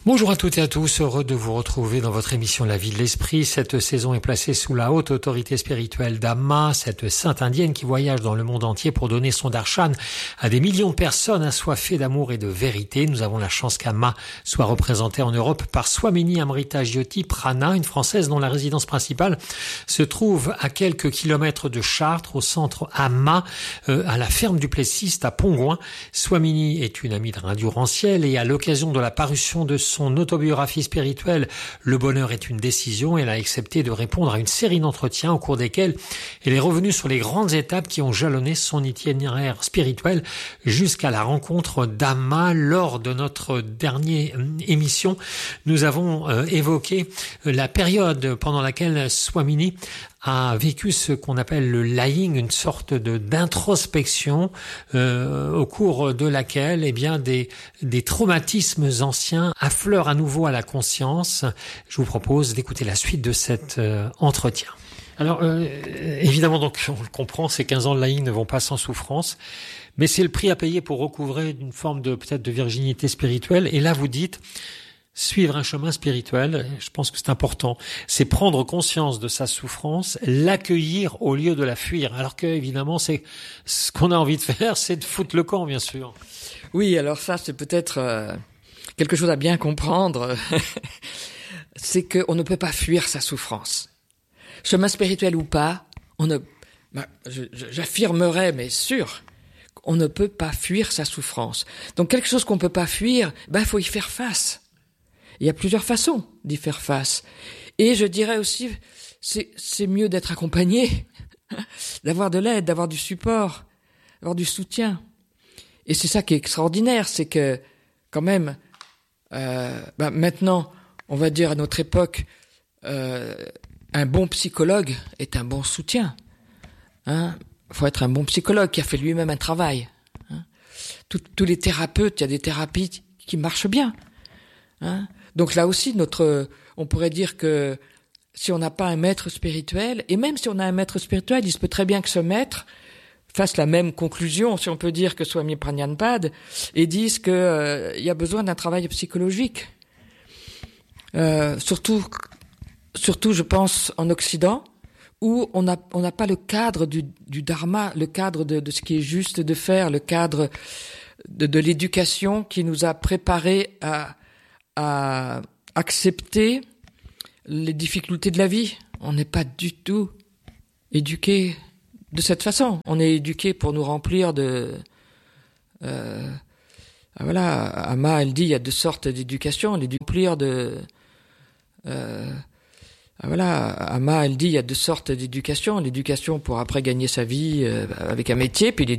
Bonjour à toutes et à tous, heureux de vous retrouver dans votre émission La vie de l'esprit. Cette saison est placée sous la haute autorité spirituelle d'Amma, cette sainte indienne qui voyage dans le monde entier pour donner son darshan à des millions de personnes assoiffées d'amour et de vérité. Nous avons la chance qu'Amma soit représentée en Europe par Swamini Amrita Jyoti Prana, une Française dont la résidence principale se trouve à quelques kilomètres de Chartres, au centre Amma, à la ferme du Plessis à Pongouin. Swamini est une amie d'Induranciel et à l'occasion de la parution de son autobiographie spirituelle « Le bonheur est une décision », elle a accepté de répondre à une série d'entretiens au cours desquels elle est revenue sur les grandes étapes qui ont jalonné son itinéraire spirituel jusqu'à la rencontre d'Amma. Lors de notre dernière émission, nous avons évoqué la période pendant laquelle Swamini a vécu ce qu'on appelle le lying, une sorte d'introspection au cours de laquelle des traumatismes anciens affleurent à nouveau à la conscience. Je vous propose d'écouter la suite de cet entretien. Alors évidemment, donc on le comprend, ces 15 ans de lying ne vont pas sans souffrance, mais c'est le prix à payer pour recouvrer une forme peut-être de virginité spirituelle. Et là vous dites, suivre un chemin spirituel, je pense que c'est important, c'est prendre conscience de sa souffrance, l'accueillir au lieu de la fuir. Alors que, évidemment, c'est ce qu'on a envie de faire, c'est de foutre le camp, bien sûr. Oui, alors ça, c'est peut-être quelque chose à bien comprendre. C'est qu'on ne peut pas fuir sa souffrance. Chemin spirituel ou pas, j'affirmerais, mais sûr, on ne peut pas fuir sa souffrance. Donc quelque chose qu'on ne peut pas fuir, faut y faire face. Il y a plusieurs façons d'y faire face. Et je dirais aussi, c'est mieux d'être accompagné, d'avoir de l'aide, d'avoir du support, d'avoir du soutien. Et c'est ça qui est extraordinaire, c'est que, quand même, maintenant, on va dire à notre époque, un bon psychologue est un bon soutien. Faut être un bon psychologue qui a fait lui-même un travail. Tous les thérapeutes, il y a des thérapies qui marchent bien. Donc là aussi, on pourrait dire que si on n'a pas un maître spirituel, et même si on a un maître spirituel, il se peut très bien que ce maître fasse la même conclusion, si on peut dire, que Swami Prajnanpad, et dise que il y a besoin d'un travail psychologique. Surtout, je pense, en Occident, où on n'a pas le cadre du dharma, le cadre de ce qui est juste de faire, le cadre de l'éducation qui nous a préparés à accepter les difficultés de la vie. On n'est pas du tout éduqué de cette façon. On est éduqué pour nous remplir voilà, Amma, elle dit, il y a deux sortes d'éducation. Voilà, Amma, elle dit, il y a deux sortes d'éducation. L'éducation pour après gagner sa vie avec un métier, puis